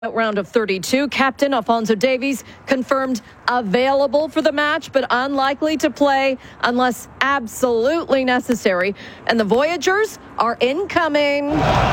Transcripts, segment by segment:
Round of 32, Captain Alfonso Davies confirmed available for the match, but unlikely to play unless absolutely necessary. And the Voyagers are incoming.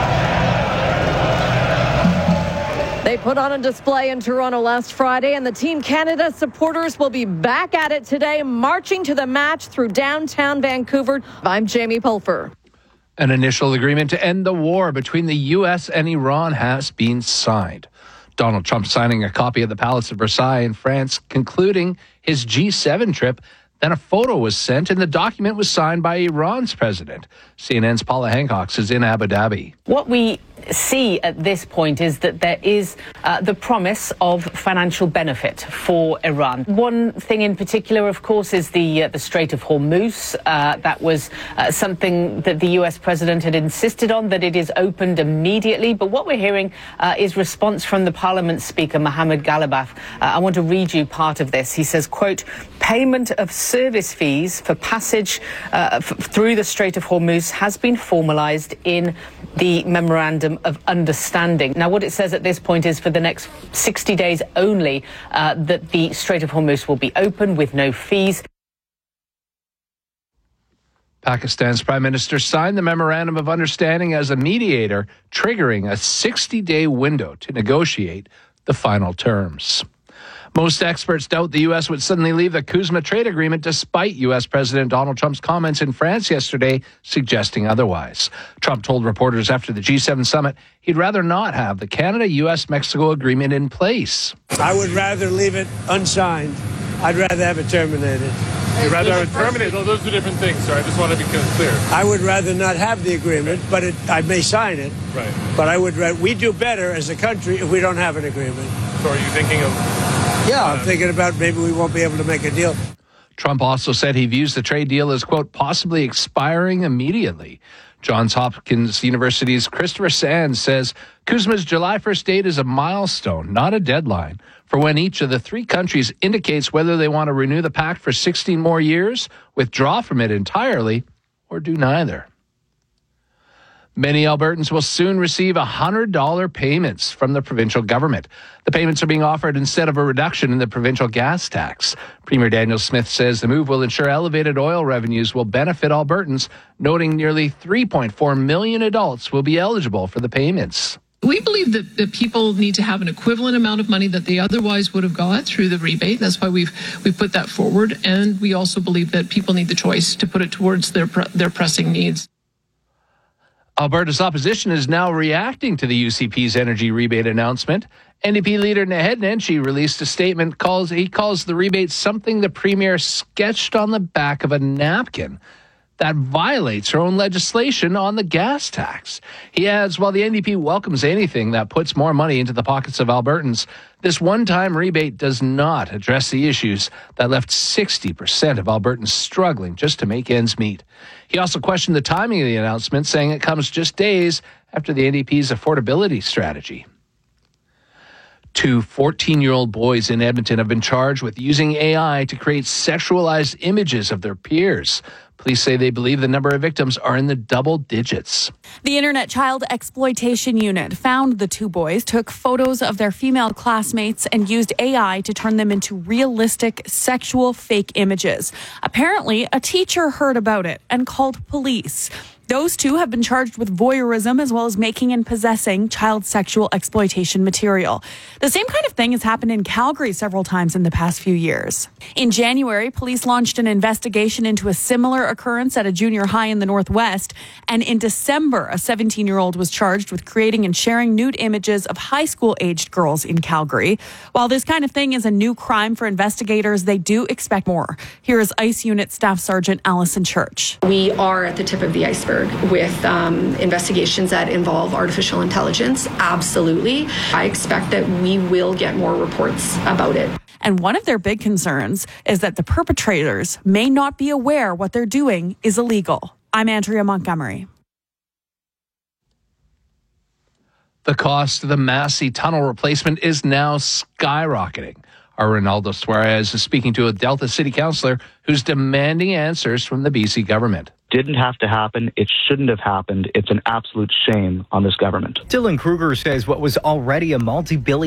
They put on a display in Toronto last Friday, and the Team Canada supporters will be back at it today, marching to the match through downtown Vancouver. I'm Jamie Pulfer. An initial agreement to end the war between the U.S. and Iran has been signed. Donald Trump signing a copy at the Palace of Versailles in France, concluding his G7 trip. Then a photo was sent, and the document was signed by Iran's president. CNN's Paula Hancock is in Abu Dhabi. What we see at this point is that there is the promise of financial benefit for Iran. One thing in particular, of course, is the Strait of Hormuz. That was something that the U.S. president had insisted on, that it is opened immediately. But what we're hearing is response from the parliament speaker, Mohammed Ghalibaf. I want to read you part of this. He says, quote, payment of service fees for passage through the Strait of Hormuz has been formalized in the Memorandum of Understanding. Now, what it says at this point is for the next 60 days only that the Strait of Hormuz will be open with no fees. Pakistan's Prime Minister signed the Memorandum of Understanding as a mediator, triggering a 60-day window to negotiate the final terms. Most experts doubt the U.S. would suddenly leave the CUSMA trade agreement despite U.S. President Donald Trump's comments in France yesterday suggesting otherwise. Trump told reporters after the G7 summit he'd rather not have the Canada-U.S.-Mexico agreement in place. I would rather leave it unsigned. I'd rather have it terminated. You'd rather have it terminated? Oh, those are different things, sir. I just want to be clear. I would rather not have the agreement, but I may sign it. Right. But we do better as a country if we don't have an agreement. So are you thinking of... Yeah, I'm thinking about maybe we won't be able to make a deal. Trump also said he views the trade deal as, quote, possibly expiring immediately. Johns Hopkins University's Christopher Sands says CUSMA's July 1st date is a milestone, not a deadline, for when each of the three countries indicates whether they want to renew the pact for 16 more years, withdraw from it entirely, or do neither. Many Albertans will soon receive $100 payments from the provincial government. The payments are being offered instead of a reduction in the provincial gas tax. Premier Daniel Smith says the move will ensure elevated oil revenues will benefit Albertans, noting nearly 3.4 million adults will be eligible for the payments. We believe that people need to have an equivalent amount of money that they otherwise would have got through the rebate. That's why we've put that forward. And we also believe that people need the choice to put it towards their pressing needs. Alberta's opposition is now reacting to the UCP's energy rebate announcement. NDP leader Naheed Nenshi released a statement. He calls the rebate something the premier sketched on the back of a napkin that violates her own legislation on the gas tax. He adds, while the NDP welcomes anything that puts more money into the pockets of Albertans, this one-time rebate does not address the issues that left 60% of Albertans struggling just to make ends meet. He also questioned the timing of the announcement, saying it comes just days after the NDP's affordability strategy. 2 14-year-old boys in Edmonton have been charged with using AI to create sexualized images of their peers. Police say they believe the number of victims are in the double digits. The Internet Child Exploitation Unit found the 2 boys, took photos of their female classmates, and used AI to turn them into realistic sexual fake images. Apparently, a teacher heard about it and called police. Those 2 have been charged with voyeurism as well as making and possessing child sexual exploitation material. The same kind of thing has happened in Calgary several times in the past few years. In January, police launched an investigation into a similar occurrence at a junior high in the Northwest. And in December, a 17-year-old was charged with creating and sharing nude images of high school-aged girls in Calgary. While this kind of thing is a new crime for investigators, they do expect more. Here is ICE Unit Staff Sergeant Allison Church. We are at the tip of the iceberg with investigations that involve artificial intelligence. Absolutely. I expect that we will get more reports about it. And one of their big concerns is that the perpetrators may not be aware what they're doing is illegal. I'm Andrea Montgomery. The cost of the Massey Tunnel replacement is now skyrocketing. Our Ronaldo Suarez is speaking to a Delta City councillor who's demanding answers from the BC government. didn't have to happen. It shouldn't have happened. It's an absolute shame on this government. Dylan Kruger says what was already a multi-billion